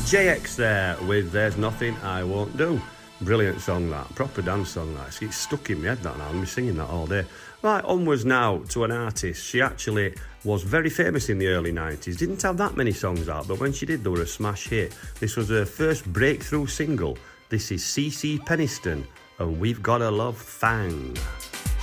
JX there with There's Nothing I Won't Do. Brilliant song that, proper dance song that. It's stuck in my head that now, I'll be singing that all day. Right, onwards now to an artist. She actually was very famous in the early 90s. Didn't have that many songs out, but when she did, they were a smash hit. This was her first breakthrough single. This is CeCe Peniston, and We've Got a Love Thang.